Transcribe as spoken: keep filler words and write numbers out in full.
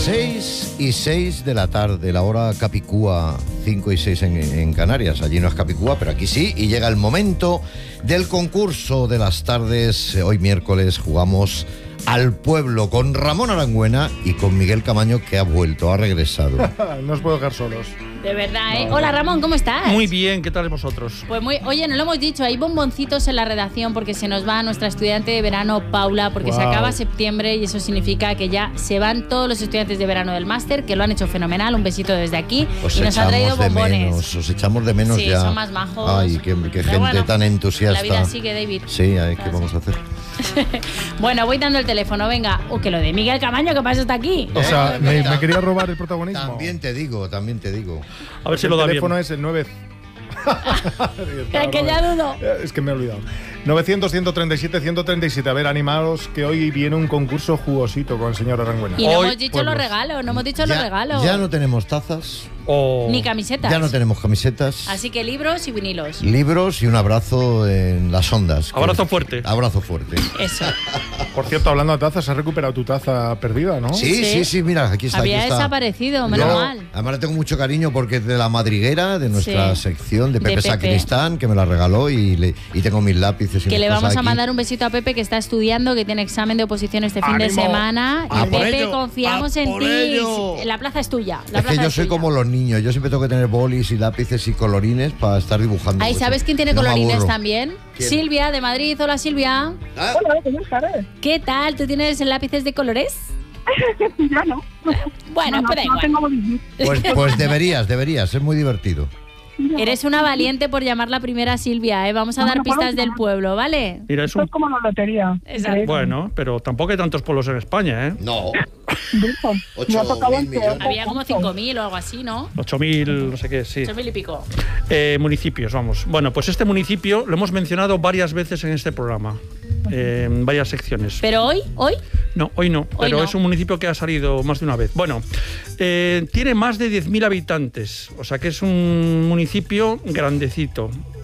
seis y seis de la tarde, la hora capicúa, cinco y seis en, en Canarias. Allí no es capicúa, pero aquí sí. Y llega el momento del concurso de las tardes. Hoy miércoles jugamos al pueblo con Ramón Arangüena y con Miguel Camaño, que ha vuelto, ha regresado. No os puedo dejar solos. De verdad, ¿eh? Hola, Ramón, ¿cómo estás? Muy bien, ¿qué tal vosotros? Pues muy... Oye, no lo hemos dicho, hay bomboncitos en la redacción porque se nos va nuestra estudiante de verano, Paula, porque wow. se acaba septiembre y eso significa que ya se van todos los estudiantes de verano del máster, que lo han hecho fenomenal. Un besito desde aquí. Os y nos ha traído echamos de bombones. menos, os echamos de menos sí, ya. son más majos. Ay, qué, qué gente bueno, tan entusiasta. La vida sigue, David. Sí, ay, ¿qué vamos a hacer? Bueno, voy dando el teléfono, venga. Oh, que lo de Miguel Camaño, ¿qué pasa está aquí? O sea, me, me quería robar el protagonismo. También te digo, también te digo. A ver si lo da El bien. teléfono es el nueve. Es que ya dudo. Es que me he olvidado. novecientos, ciento treinta y siete, ciento treinta y siete. A ver, animaros, que hoy viene un concurso jugosito con el señor Arangüena. Y no Hoy, hemos dicho pues, los regalos, no hemos dicho Ya, los regalos. ya no tenemos tazas, Oh. Ni camisetas. ya no tenemos camisetas, Así que libros y vinilos. libros y un abrazo en las ondas. Abrazo fuerte. Abrazo fuerte. Eso. Por cierto, hablando de tazas, has recuperado tu taza perdida, ¿no? Sí, sí, Sí. sí, mira, aquí está. Había aquí está. desaparecido, menos Yo, mal. Además le tengo mucho cariño porque es de la madriguera, de nuestra Sí. sección, de De Pepe Pepe. Sacristán, que me la regaló y, le, y tengo mis lápices y Que mis le cosas vamos a aquí. mandar un besito a Pepe, que está estudiando, que tiene examen de oposición este fin de ¡Ánimo! semana. ¡A Y por Pepe, ello! confiamos ¡A en por ti. ello! La plaza es tuya. La Es que plaza yo es soy tuya. como los niños, yo siempre tengo que tener bolis y lápices y colorines para estar dibujando. Ay, cosas. ¿sabes quién tiene No me colorines aburro. también? ¿Quién? Silvia, de Madrid. Hola, Silvia. ¿Ah? Hola, buenas tardes. ¿Qué tal? ¿Tú tienes lápices de colores? Ya no. Bueno, no, no, pues da no igual. tengo bolillos. Pues, pues deberías, deberías, es muy divertido. Eres una valiente por llamar la primera Silvia, ¿eh? Vamos a No, dar no puedo pistas del llamar. pueblo, ¿vale? Mira, es Esto un... es como la lotería. Exacto. Bueno, pero tampoco hay tantos pueblos en España, ¿eh? No. Dijo, Ocho me ha tocado mil el peor millones. Había como concurso. cinco mil o algo así, ¿no? ocho mil, no sé qué, sí. ocho mil y pico. Eh, municipios, vamos. Bueno, pues este municipio lo hemos mencionado varias veces en este programa, eh, en varias secciones. Pero hoy, hoy, No, hoy no, Hoy pero no. es un municipio que ha salido más de una vez. Bueno, eh, tiene más de diez mil habitantes, o sea que es un municipio grandecito.